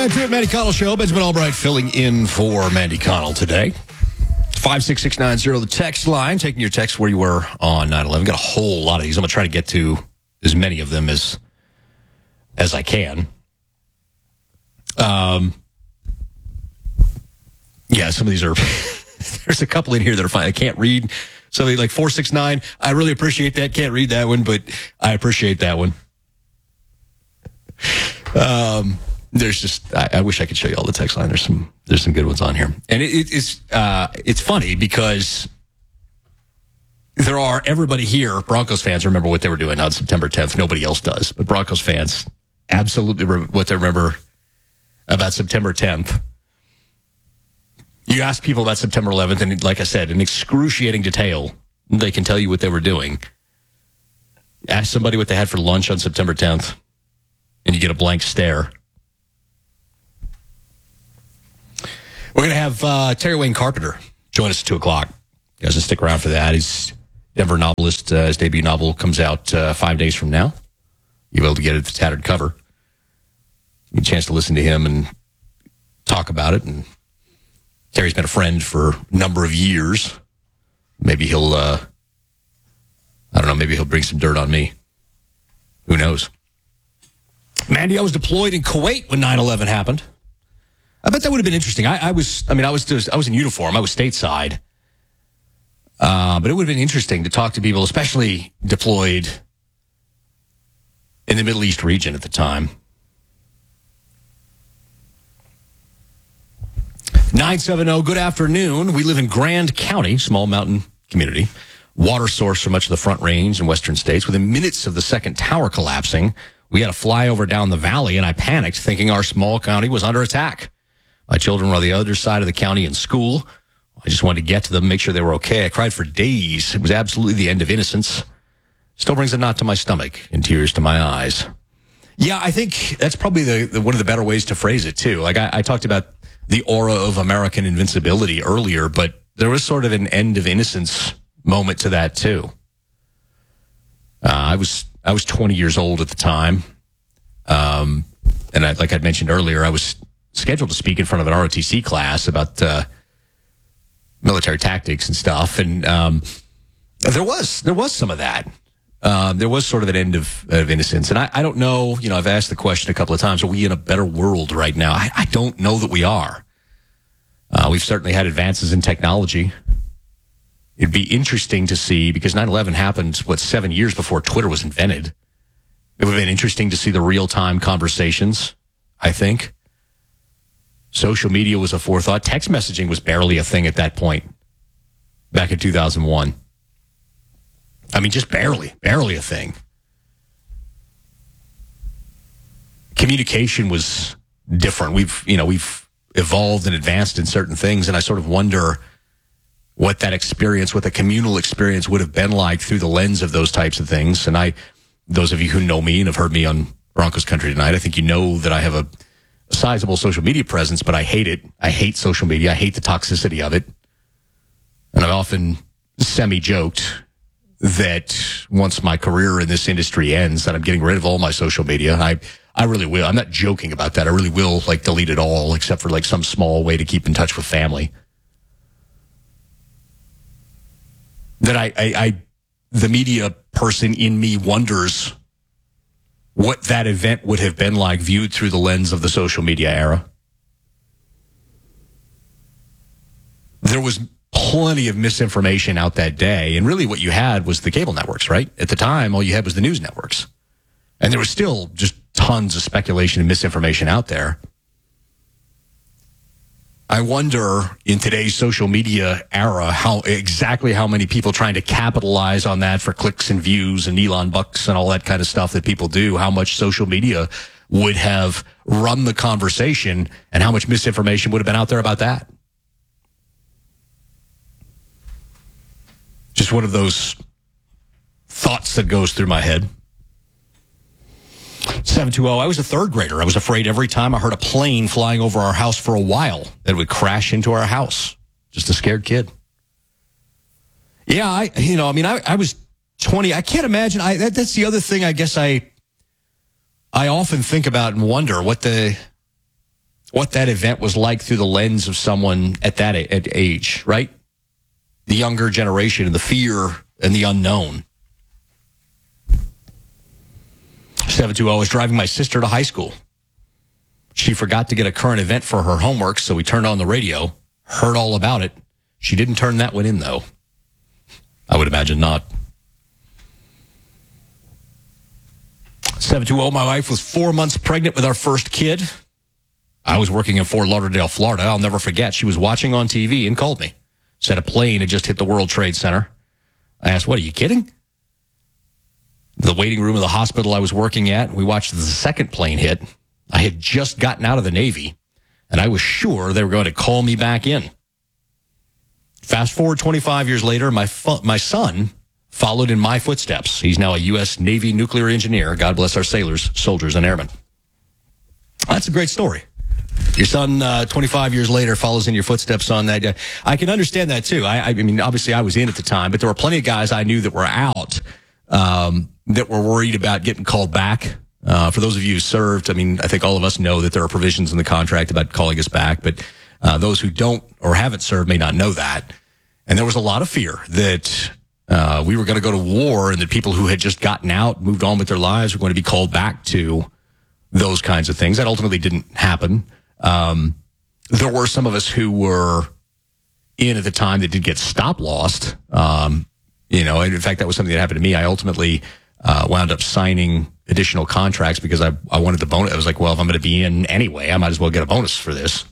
To Mandy Connell Show. Benjamin Albright filling in for Mandy Connell today. 56690, the text line. Taking your text where you were on 9/11. Got a whole lot of these. I'm going to try to get to as many of them as I can. Yeah, some of these are... There's a couple in here that are fine. I can't read. Something like 469. I really appreciate that. Can't read that one, but I appreciate that one. There's just, I wish I could show you all the text line. There's some good ones on here. And it's funny because there are everybody here, Broncos fans remember what they were doing on September 10th. Nobody else does, but Broncos fans absolutely what they remember about September 10th. You ask people about September 11th, and like I said, in excruciating detail, they can tell you what they were doing. Ask somebody what they had for lunch on September 10th, and you get a blank stare. We're going to have Terry Wayne Carpenter join us at 2 o'clock. You guys will stick around for that. He's a Denver novelist. His debut novel comes out 5 days from now. You'll be able to get it at the tattered cover. You get a chance to listen to him and talk about it. And Terry's been a friend for a number of years. Maybe he'll, I don't know, maybe he'll bring some dirt on me. Who knows? Mandy, I was deployed in Kuwait when 9/11 happened. I bet that would have been interesting. I was in uniform. I was stateside. But it would have been interesting to talk to people, especially deployed in the Middle East region at the time. 970, good afternoon. We live in Grand County, small mountain community. Water source for much of the Front Range and western states. Within minutes of the second tower collapsing, we had a flyover down the valley, and I panicked, thinking our small county was under attack. My children were on the other side of the county in school. I just wanted to get to them, make sure they were okay. I cried for days. It was absolutely the end of innocence. Still brings a knot to my stomach and tears to my eyes. Yeah, I think that's probably the one of the better ways to phrase it, too. Like, I talked about the aura of American invincibility earlier, but there was sort of an end of innocence moment to that, too. I was 20 years old at the time. And like I'd mentioned earlier, I was scheduled to speak in front of an ROTC class about military tactics and stuff. And there was some of that. There was sort of an end of innocence. And I don't know, I've asked the question a couple of times, are we in a better world right now? I don't know that we are. We've certainly had advances in technology. It'd be interesting to see, because 9/11 happened, 7 years before Twitter was invented. It would have been interesting to see the real-time conversations, I think. Social media was a forethought. Text messaging was barely a thing at that point, back in 2001. I mean, just barely a thing. Communication was different. We've evolved and advanced in certain things, and I sort of wonder what that experience, what the communal experience would have been like through the lens of those types of things. And those of you who know me and have heard me on Broncos Country Tonight, I think you know that I have a sizable social media presence, but I hate it. I hate social media. I hate the toxicity of it. And I've often semi-joked that once my career in this industry ends, that I'm getting rid of all my social media. I really will. I'm not joking about that. I really will delete it all, except for some small way to keep in touch with family. That the media person in me wonders what that event would have been like viewed through the lens of the social media era. There was plenty of misinformation out that day, and really what you had was the cable networks, right? At the time, all you had was the news networks. And there was still just tons of speculation and misinformation out there. I wonder, in today's social media era, how many people trying to capitalize on that for clicks and views and Elon bucks and all that kind of stuff that people do, how much social media would have run the conversation and how much misinformation would have been out there about that. Just one of those thoughts that goes through my head. 720, I was a third grader. I was afraid every time I heard a plane flying over our house for a while that it would crash into our house. Just a scared kid. Yeah, I was 20. I can't imagine. That's the other thing I guess I often think about and wonder what the what that event was like through the lens of someone at that age, right? The younger generation and the fear and the unknown. 720 was driving my sister to high school. She forgot to get a current event for her homework, so we turned on the radio, heard all about it. She didn't turn that one in, though. I would imagine not. 720, my wife was 4 months pregnant with our first kid. I was working in Fort Lauderdale, Florida. I'll never forget. She was watching on TV and called me. Said a plane had just hit the World Trade Center. I asked, what, are you kidding? The waiting room of the hospital I was working at, we watched the second plane hit. I had just gotten out of the Navy, and I was sure they were going to call me back in. Fast forward 25 years later, my son followed in my footsteps. He's now a U.S. Navy nuclear engineer. God bless our sailors, soldiers, and airmen. That's a great story. Your son, 25 years later, follows in your footsteps on that. I can understand that, too. I mean, obviously, I was in at the time, but there were plenty of guys I knew that were out that were worried about getting called back. For those of you who served, I mean, I think all of us know that there are provisions in the contract about calling us back, but those who don't or haven't served may not know that. And there was a lot of fear that we were going to go to war and that people who had just gotten out, moved on with their lives, were going to be called back to those kinds of things. That ultimately didn't happen. There were some of us who were in at the time that did get stop lost. You know, in fact, that was something that happened to me. I ultimately wound up signing additional contracts because I wanted the bonus. I was like, well, if I'm going to be in anyway, I might as well get a bonus for this.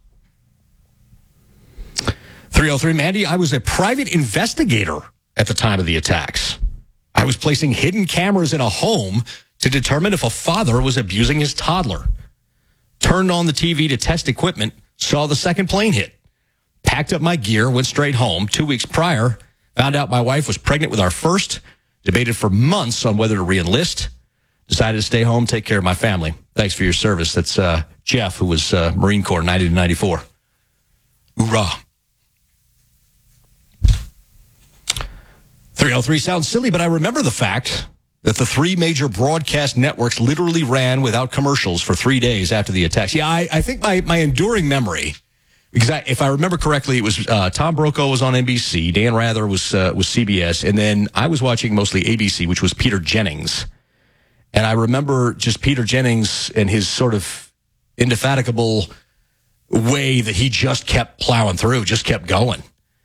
303, Mandy, I was a private investigator at the time of the attacks. I was placing hidden cameras in a home to determine if a father was abusing his toddler. Turned on the TV to test equipment, saw the second plane hit. Packed up my gear, went straight home. 2 weeks prior, found out my wife was pregnant with our first. Debated for months on whether to re-enlist. Decided to stay home, take care of my family. Thanks for your service. That's Jeff, who was Marine Corps, 90 to 94. Hoorah. 303 sounds silly, but I remember the fact that the three major broadcast networks literally ran without commercials for 3 days after the attacks. Yeah, I think my enduring memory, because if I remember correctly, it was Tom Brokaw was on NBC, Dan Rather was CBS, and then I was watching mostly ABC, which was Peter Jennings. And I remember just Peter Jennings and his sort of indefatigable way that he just kept plowing through, just kept going.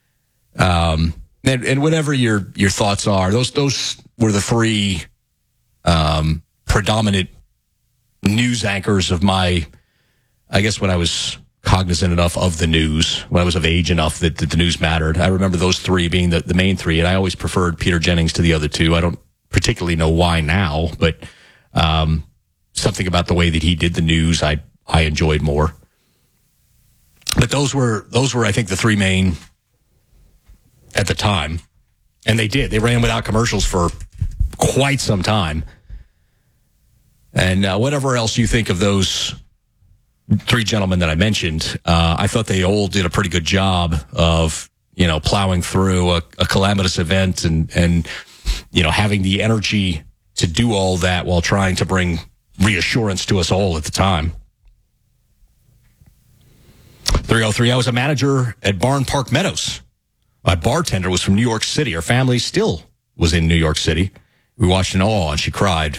And whatever your thoughts are, those were the three predominant news anchors of my, I guess, when I was cognizant enough of the news, when I was of age enough that the news mattered. I remember those three being the main three, and I always preferred Peter Jennings to the other two. I don't particularly know why now, but something about the way that he did the news I enjoyed more. But those were I think the three main at the time, and they ran without commercials for quite some time. And whatever else you think of those three gentlemen that I mentioned, I thought they all did a pretty good job of, you know, plowing through a calamitous event and, you know, having the energy to do all that while trying to bring reassurance to us all at the time. 303, I was a manager at Barn Park Meadows. My bartender was from New York City. Her family still was in New York City. We watched in awe, and she cried.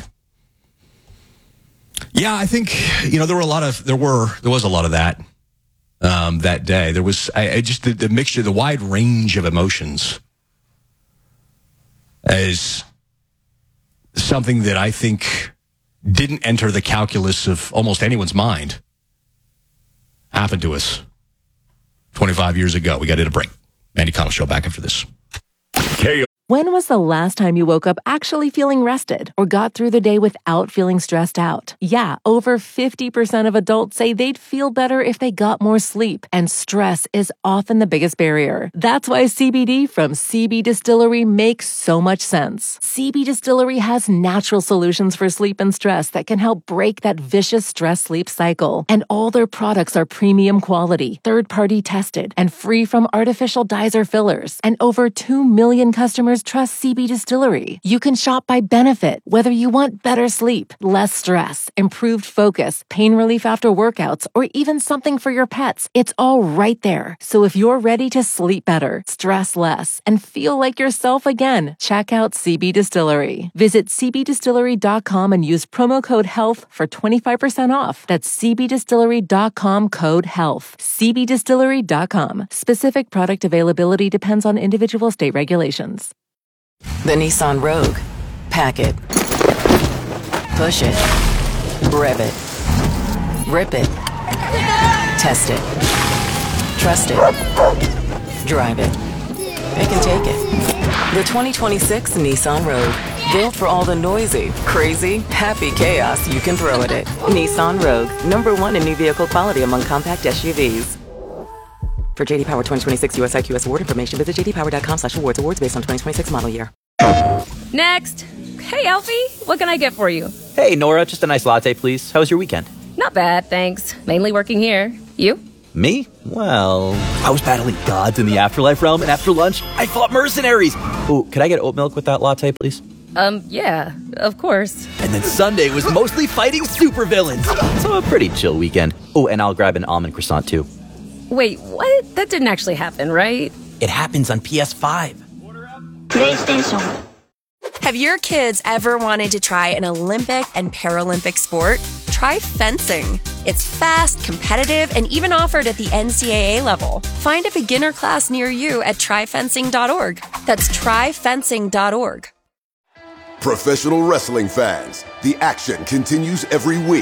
Yeah, I think, you know, there was a lot of that that day. There was just the mixture, the wide range of emotions as something that I think didn't enter the calculus of almost anyone's mind happened to us 25 years ago. We got to hit a break. Mandy Connell Show back after this. When was the last time you woke up actually feeling rested or got through the day without feeling stressed out? Yeah, over 50% of adults say they'd feel better if they got more sleep, and stress is often the biggest barrier. That's why CBD from CB Distillery makes so much sense. CB Distillery has natural solutions for sleep and stress that can help break that vicious stress-sleep cycle. And all their products are premium quality, third-party tested, and free from artificial dyes or fillers. And over 2 million customers customers trust CB Distillery. You can shop by benefit, whether you want better sleep, less stress, improved focus, pain relief after workouts, or even something for your pets. It's all right there. So if you're ready to sleep better, stress less, and feel like yourself again, check out CB Distillery. Visit cbdistillery.com and use promo code HEALTH for 25% off. That's cbdistillery.com code HEALTH. cbdistillery.com. Specific product availability depends on individual state regulations. The Nissan Rogue. Pack it. Push it. Rev it. Rip it. Test it. Trust it. Drive it. It can take it. The 2026 Nissan Rogue. Built for all the noisy, crazy, happy chaos you can throw at it. Nissan Rogue. #1 in new vehicle quality among compact SUVs. For JD Power 2026 US IQS award information, visit jdpower.com/awards. Awards based on 2026 model year. Next. Hey, Alfie. What can I get for you? Hey, Nora. Just a nice latte, please. How was your weekend? Not bad, thanks. Mainly working here. You? Me? Well, I was battling gods in the afterlife realm, and after lunch, I fought mercenaries. Ooh, could I get oat milk with that latte, please? Yeah, of course. And then Sunday was mostly fighting supervillains. So a pretty chill weekend. Oh, and I'll grab an almond croissant, too. Wait, what? That didn't actually happen, right? It happens on PS5. PlayStation. Have your kids ever wanted to try an Olympic and Paralympic sport? Try fencing. It's fast, competitive, and even offered at the NCAA level. Find a beginner class near you at tryfencing.org. That's tryfencing.org. Professional wrestling fans, the action continues every week.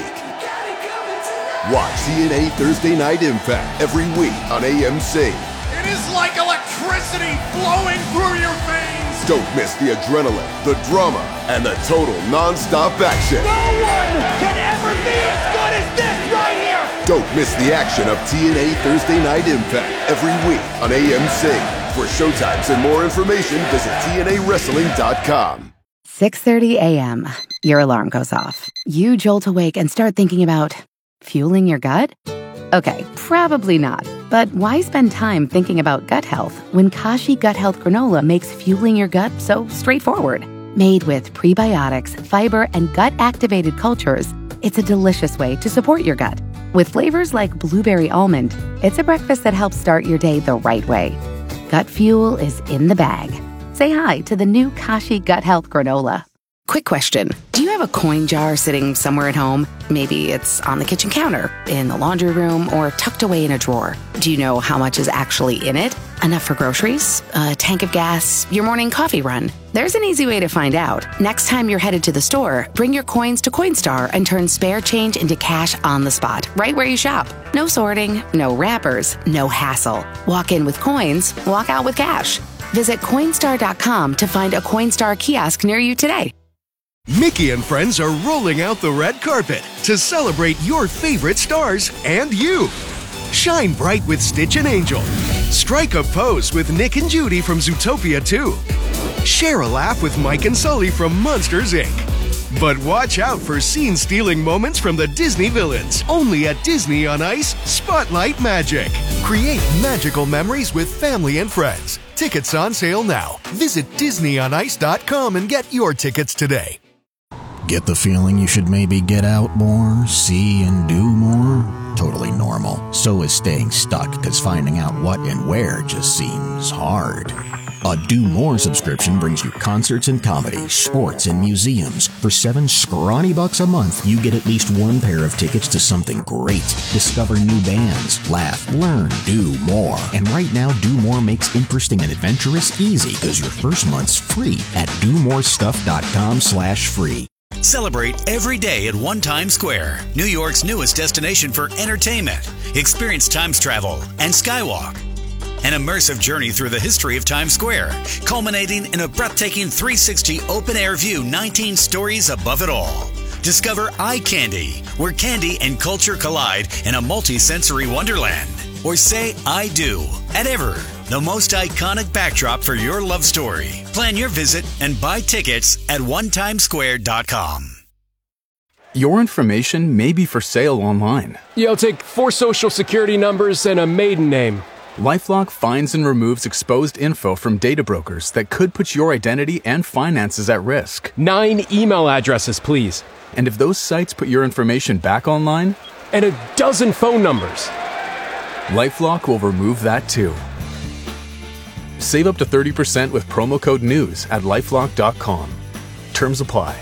Watch TNA Thursday Night Impact every week on AMC. It is like electricity flowing through your veins. Don't miss the adrenaline, the drama, and the total non-stop action. No one can ever be as good as this right here. Don't miss the action of TNA Thursday Night Impact every week on AMC. For showtimes and more information, visit TNAWrestling.com. 6:30 a.m. Your alarm goes off. You jolt awake and start thinking about fueling your gut? Okay, probably not. But why spend time thinking about gut health when Kashi Gut Health Granola makes fueling your gut so straightforward? Made with prebiotics, fiber, and gut-activated cultures, it's a delicious way to support your gut. With flavors like blueberry almond, it's a breakfast that helps start your day the right way. Gut fuel is in the bag. Say hi to the new Kashi Gut Health Granola. Quick question. Do you have a coin jar sitting somewhere at home? Maybe it's on the kitchen counter, in the laundry room, or tucked away in a drawer. Do you know how much is actually in it? Enough for groceries? A tank of gas? Your morning coffee run? There's an easy way to find out. Next time you're headed to the store, bring your coins to Coinstar and turn spare change into cash on the spot, right where you shop. No sorting, no wrappers, no hassle. Walk in with coins, walk out with cash. Visit Coinstar.com to find a Coinstar kiosk near you today. Mickey and friends are rolling out the red carpet to celebrate your favorite stars and you. Shine bright with Stitch and Angel. Strike a pose with Nick and Judy from Zootopia 2. Share a laugh with Mike and Sully from Monsters, Inc. But watch out for scene-stealing moments from the Disney villains. Only at Disney on Ice, Spotlight Magic. Create magical memories with family and friends. Tickets on sale now. Visit DisneyOnIce.com and get your tickets today. Get the feeling you should maybe get out more, see and do more? Totally normal. So is staying stuck, because finding out what and where just seems hard. A Do More subscription brings you concerts and comedy, sports and museums. For $7 scrawny bucks a month, you get at least one pair of tickets to something great. Discover new bands, laugh, learn, do more. And right now, Do More makes interesting and adventurous easy, because your first month's free at domorestuff.com/free. Celebrate every day at One Times Square, New York's newest destination for entertainment. Experience Times travel and Skywalk. An immersive journey through the history of Times Square, culminating in a breathtaking 360 open-air view 19 stories above it all. Discover Eye Candy, where candy and culture collide in a multi-sensory wonderland. Or say I do at Ever, the most iconic backdrop for your love story. Plan your visit and buy tickets at onetimesquare.com. Your information may be for sale online. You'll take 4 social security numbers and a maiden name. LifeLock finds and removes exposed info from data brokers that could put your identity and finances at risk. 9 email addresses, please. And if those sites put your information back online? And a dozen phone numbers. LifeLock will remove that too. Save up to 30% with promo code NEWS at LifeLock.com. Terms apply.